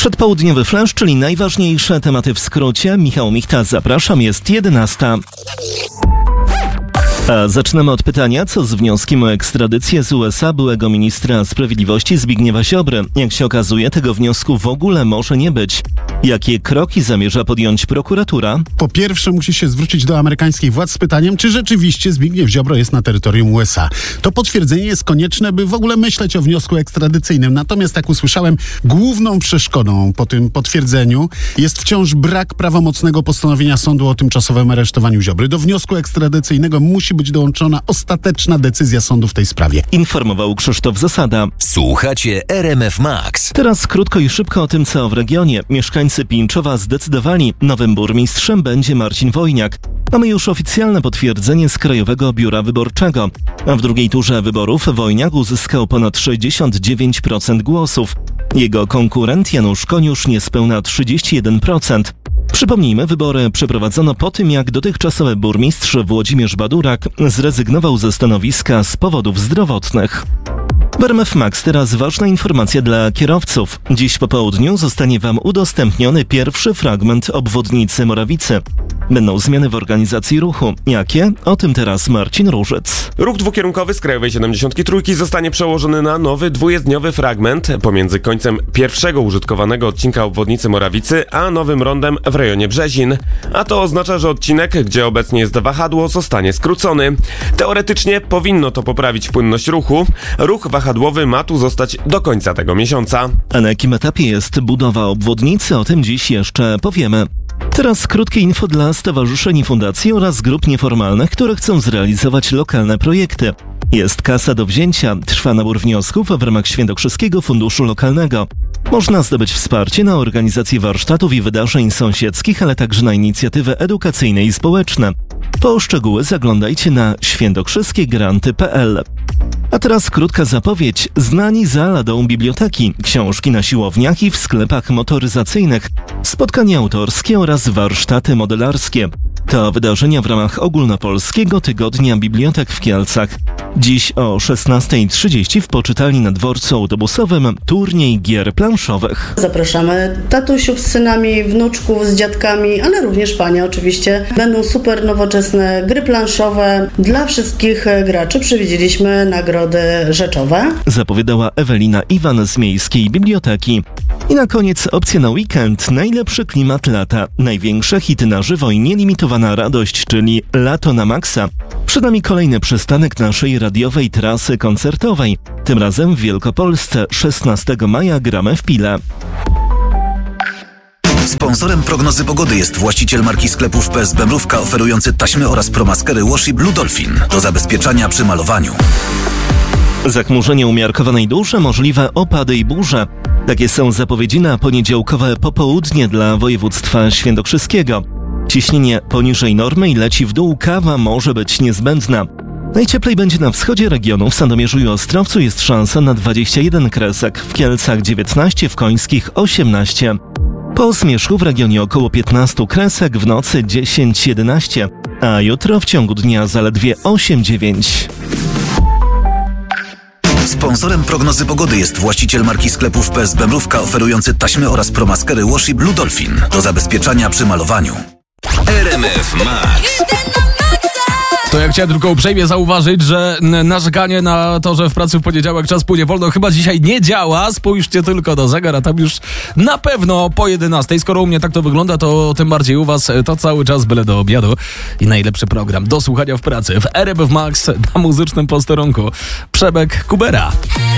Przedpołudniowy flash, czyli najważniejsze tematy w skrócie. Michał Michta, zapraszam, jest 11. A zaczynamy od pytania, co z wnioskiem o ekstradycję z USA byłego ministra sprawiedliwości Zbigniewa Ziobry. Jak się okazuje, tego wniosku w ogóle może nie być. Jakie kroki zamierza podjąć prokuratura? Po pierwsze musi się zwrócić do amerykańskich władz z pytaniem, czy rzeczywiście Zbigniew Ziobro jest na terytorium USA. To potwierdzenie jest konieczne, by w ogóle myśleć o wniosku ekstradycyjnym. Natomiast, jak usłyszałem, główną przeszkodą po tym potwierdzeniu jest wciąż brak prawomocnego postanowienia sądu o tymczasowym aresztowaniu Ziobry. Do wniosku ekstradycyjnego musi być dołączona ostateczna decyzja sądu w tej sprawie. Informował Krzysztof Zasada. Słuchacie RMF Max. Teraz krótko i szybko o tym, co w regionie. Mieszkańcy Pińczowa zdecydowali. Nowym burmistrzem będzie Marcin Wojniak. Mamy już oficjalne potwierdzenie z Krajowego Biura Wyborczego. A w drugiej turze wyborów Wojniak uzyskał ponad 69% głosów. Jego konkurent Janusz Koniusz niespełna 31%. Przypomnijmy, wybory przeprowadzono po tym, jak dotychczasowy burmistrz Włodzimierz Badurak zrezygnował ze stanowiska z powodów zdrowotnych. W RMF Max teraz ważna informacja dla kierowców. Dziś po południu zostanie Wam udostępniony pierwszy fragment obwodnicy Morawicy. Będą zmiany w organizacji ruchu. Jakie? O tym teraz Marcin Różyc. Ruch dwukierunkowy z Krajowej 73 zostanie przełożony na nowy dwujezdniowy fragment pomiędzy końcem pierwszego użytkowanego odcinka obwodnicy Morawicy a nowym rondem w rejonie Brzezin. A to oznacza, że odcinek, gdzie obecnie jest wahadło, zostanie skrócony. Teoretycznie powinno to poprawić płynność ruchu. Ruch wahadłowy ma tu zostać do końca tego miesiąca. A na jakim etapie jest budowa obwodnicy? O tym dziś jeszcze powiemy. Teraz krótkie info dla stowarzyszeń i fundacji oraz grup nieformalnych, które chcą zrealizować lokalne projekty. Jest kasa do wzięcia, trwa nabór wniosków w ramach Świętokrzyskiego Funduszu Lokalnego. Można zdobyć wsparcie na organizację warsztatów i wydarzeń sąsiedzkich, ale także na inicjatywy edukacyjne i społeczne. Po szczegóły zaglądajcie na świętokrzyskiegranty.pl. A teraz krótka zapowiedź. Znani za ladą biblioteki, książki na siłowniach i w sklepach motoryzacyjnych, spotkania autorskie oraz warsztaty modelarskie. To wydarzenia w ramach ogólnopolskiego Tygodnia Bibliotek w Kielcach. Dziś o 16:30 w poczytalni na dworcu autobusowym turniej gier planszowych. Zapraszamy tatusiów z synami, wnuczków z dziadkami, ale również panie oczywiście. Będą super nowoczesne gry planszowe. Dla wszystkich graczy przewidzieliśmy nagrody rzeczowe. Zapowiadała Ewelina Iwan z Miejskiej Biblioteki. I na koniec opcja na weekend. Najlepszy klimat lata. Największe hity na żywo i nielimitowana radość, czyli Lato na maksa. Przed nami kolejny przystanek naszej radiowej trasy koncertowej. Tym razem w Wielkopolsce 16 maja gramy w Pile. Sponsorem prognozy pogody jest właściciel marki sklepów PSB Mrówka oferujący taśmy oraz promaskery Washi Blue Dolphin do zabezpieczania przy malowaniu. Zachmurzenie umiarkowanej duszy, możliwe opady i burze. Takie są zapowiedzi na poniedziałkowe popołudnie dla województwa świętokrzyskiego. Ciśnienie poniżej normy i leci w dół, kawa może być niezbędna. Najcieplej będzie na wschodzie regionu, w Sandomierzu i Ostrowcu jest szansa na 21 kresek, w Kielcach 19, w Końskich 18. Po zmierzchu w regionie około 15 kresek, w nocy 10-11, a jutro w ciągu dnia zaledwie 8-9. Sponsorem prognozy pogody jest właściciel marki sklepów PSB Mrówka oferujący taśmy oraz promaskery Washi Blue Dolphin do zabezpieczania przy malowaniu. RMF Max. To ja chciałem tylko uprzejmie zauważyć, że narzekanie na to, że w pracy w poniedziałek czas płynie wolno, chyba dzisiaj nie działa. Spójrzcie tylko do zegara, tam już na pewno po 11. Skoro u mnie tak to wygląda, to tym bardziej u was to cały czas byle do obiadu. I najlepszy program do słuchania w pracy w RMF Max na muzycznym posterunku. Przemek Kubera.